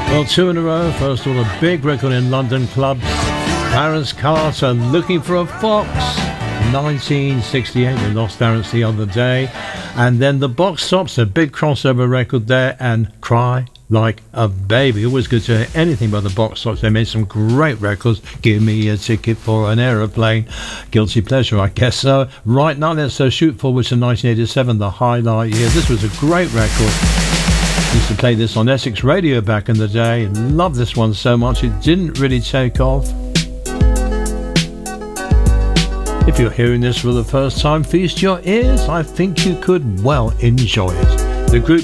Well, two in a row. First of all, a big record in London clubs. Clarence Carter, Looking for a Fox. 1968, we lost Clarence the other day. And then the Box Tops, a big crossover record there, and Cry Like a Baby. Always good to hear anything by the Box Tops. They made some great records. Give Me a Ticket for an Aeroplane. Guilty pleasure, I guess so. Right now, let's shoot forward to 1987, the highlight year. This was a great record. Used to play this on Essex Radio back in the day. Love this one so much. It didn't really take off. If you're hearing this for the first time, feast your ears. I think you could well enjoy it. The group